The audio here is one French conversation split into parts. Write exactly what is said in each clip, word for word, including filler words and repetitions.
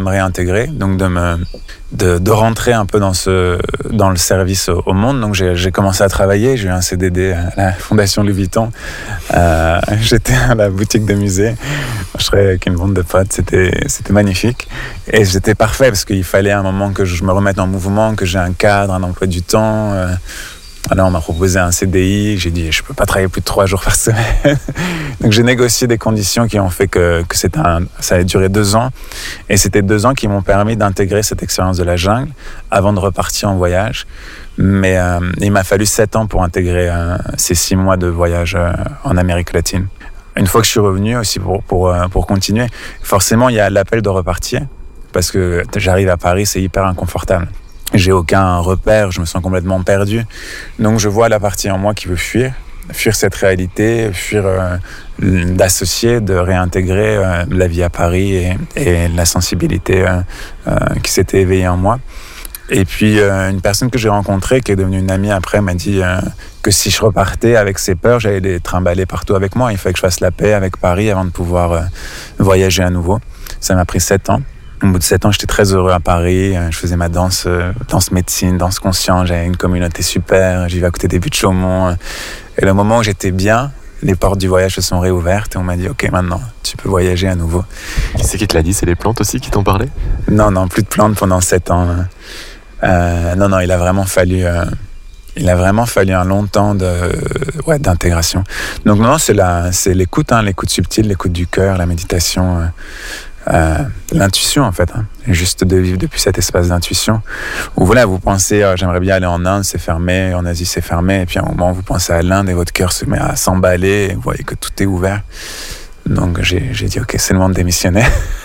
me réintégrer, donc de me de, de rentrer un peu dans ce dans le service au, au monde. Donc j'ai, j'ai commencé à travailler, j'ai eu un C D D à la Fondation Louis Vuitton. Euh, j'étais à la boutique de musée, je travaillais avec une bande de potes, c'était c'était magnifique et c'était parfait parce qu'il fallait un moment que je me remette en mouvement, que j'ai un cadre, un emploi du temps. Euh, Alors on m'a proposé un C D I, j'ai dit je peux pas travailler plus de trois jours par semaine. Donc j'ai négocié des conditions qui ont fait que, que c'était un, ça a duré deux ans. Et c'était deux ans qui m'ont permis d'intégrer cette expérience de la jungle avant de repartir en voyage. Mais euh, il m'a fallu sept ans pour intégrer euh, ces six mois de voyage euh, en Amérique latine. Une fois que je suis revenu aussi pour, pour, euh, pour continuer, forcément il y a l'appel de repartir. Parce que j'arrive à Paris, c'est hyper inconfortable. J'ai aucun repère, je me sens complètement perdu. Donc je vois la partie en moi qui veut fuir, fuir cette réalité, fuir euh, d'associer, de réintégrer euh, la vie à Paris et, et la sensibilité euh, euh, qui s'était éveillée en moi. Et puis euh, une personne que j'ai rencontrée, qui est devenue une amie après, m'a dit euh, que si je repartais avec ces peurs, j'allais les trimballer partout avec moi. Il fallait que je fasse la paix avec Paris avant de pouvoir euh, voyager à nouveau. Ça m'a pris sept ans. Au bout de sept ans, j'étais très heureux à Paris. Je faisais ma danse, euh, danse médecine, danse consciente. J'avais une communauté super. J'y vais à côté des buts de Chaumont. Et le moment où j'étais bien, les portes du voyage se sont réouvertes et on m'a dit « Ok, maintenant, tu peux voyager à nouveau. » Qui c'est qui te l'a dit? C'est les plantes aussi qui t'ont parlé? Non, non, plus de plantes pendant sept ans. Euh, non, non, il a vraiment fallu... Euh, il a vraiment fallu un long temps de, ouais, d'intégration. Donc non, c'est, la, c'est l'écoute, hein, l'écoute subtile, l'écoute du cœur, la méditation... Euh, Euh, l'intuition en fait, hein. Juste de vivre depuis cet espace d'intuition où voilà, vous pensez oh, j'aimerais bien aller en Inde, c'est fermé, en Asie c'est fermé, et puis à un moment vous pensez à l'Inde et votre cœur se met à s'emballer et vous voyez que tout est ouvert. Donc j'ai, j'ai dit ok, c'est le moment de démissionner.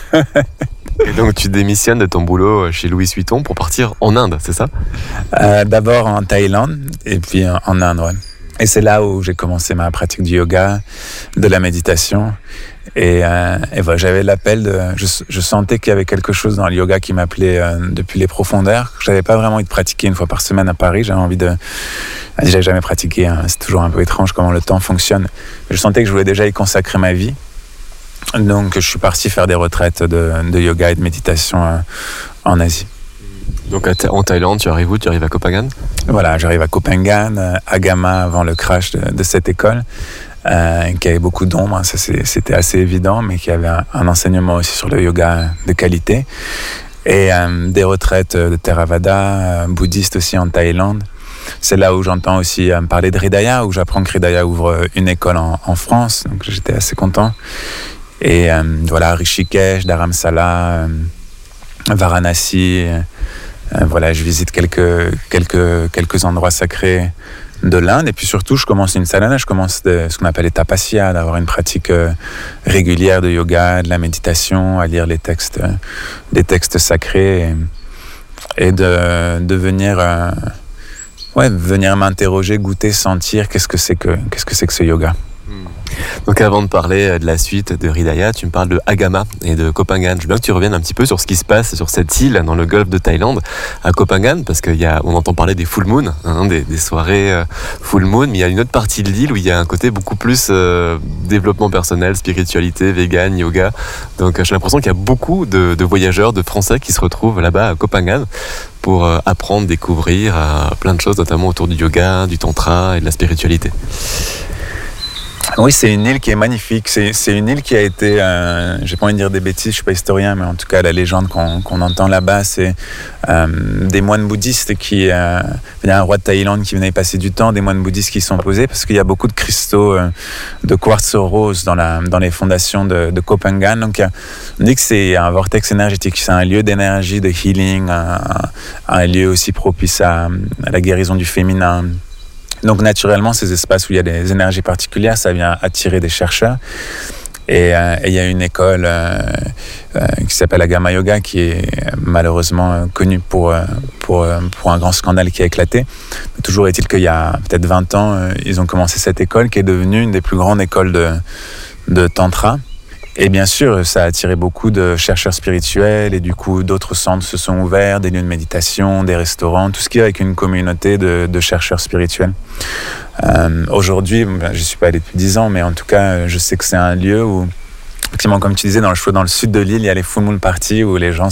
Et donc tu démissionnes de ton boulot chez Louis Vuitton pour partir en Inde, c'est ça? euh, D'abord en Thaïlande et puis en Inde, ouais. Et c'est là où j'ai commencé ma pratique du yoga, de la méditation. Et, euh, et voilà, j'avais l'appel de... Je, je sentais qu'il y avait quelque chose dans le yoga qui m'appelait euh, depuis les profondeurs. Je n'avais pas vraiment envie de pratiquer une fois par semaine à Paris. J'avais envie de... Déjà, j'avais jamais pratiqué. Hein. C'est toujours un peu étrange comment le temps fonctionne. Je sentais que je voulais déjà y consacrer ma vie. Donc, je suis parti faire des retraites de, de yoga et de méditation euh, en Asie. Donc en Thaïlande, tu arrives où? Tu arrives à Koh Phangan? Voilà, j'arrive à Koh Phangan, à Gama avant le crash de, de cette école. Euh, qui avait beaucoup d'ombre, ça, c'était assez évident, mais qui avait un, un enseignement aussi sur le yoga de qualité. Et euh, des retraites de Theravada, euh, bouddhistes aussi en Thaïlande. C'est là où j'entends aussi euh, parler de Hridaya, où j'apprends que Hridaya ouvre une école en, en France, donc j'étais assez content. Et euh, voilà, Rishikesh, Dharamsala, euh, Varanasi, euh, voilà, je visite quelques, quelques, quelques endroits sacrés de l'Inde, et puis surtout je commence une sadhana, je commence de, ce qu'on appelle les tapasya, d'avoir une pratique euh, régulière de yoga, de la méditation, à lire les textes, euh, des textes sacrés, et, et de, de venir, euh, ouais, venir m'interroger, goûter, sentir qu'est-ce que c'est que, qu'est-ce que c'est que ce yoga. Donc avant de parler de la suite de Hridaya, tu me parles de Agama et de Koh Phangan. Je veux bien que tu reviennes un petit peu sur ce qui se passe sur cette île dans le golfe de Thaïlande, à Koh Phangan, parce qu'on entend parler des full moon, hein, des, des soirées euh, full moon, mais il y a une autre partie de l'île où il y a un côté beaucoup plus euh, développement personnel, spiritualité, vegan, yoga. Donc j'ai l'impression qu'il y a beaucoup de, de voyageurs, de Français qui se retrouvent là-bas à Koh Phangan pour euh, apprendre, découvrir euh, plein de choses, notamment autour du yoga, du tantra et de la spiritualité. Oui, c'est une île qui est magnifique. C'est, c'est une île qui a été, euh, j'ai pas envie de dire des bêtises, je suis pas historien, mais en tout cas la légende qu'on, qu'on entend là-bas, c'est euh, des moines bouddhistes qui, euh, il y a un roi de Thaïlande qui venait passer du temps, des moines bouddhistes qui sont posés parce qu'il y a beaucoup de cristaux euh, de quartz rose dans la, dans les fondations de, de Koh Phangan. Donc on dit que c'est un vortex énergétique, c'est un lieu d'énergie, de healing, un, un lieu aussi propice à, à la guérison du féminin. Donc naturellement, ces espaces où il y a des énergies particulières, ça vient attirer des chercheurs. Et euh, il y a une école euh, euh, qui s'appelle Agama Yoga, qui est malheureusement euh, connue pour, euh, pour, euh, pour un grand scandale qui a éclaté. Mais toujours est-il qu'il y a peut-être vingt ans, euh, ils ont commencé cette école qui est devenue une des plus grandes écoles de, de tantra. Et bien sûr, ça a attiré beaucoup de chercheurs spirituels et du coup, d'autres centres se sont ouverts, des lieux de méditation, des restaurants, tout ce qui est avec une communauté de, de chercheurs spirituels. Euh, aujourd'hui, ben, je ne suis pas allé depuis dix ans, mais en tout cas, je sais que c'est un lieu où, effectivement, comme tu disais, dans le, dans le sud de l'île, il y a les full moon parties où les gens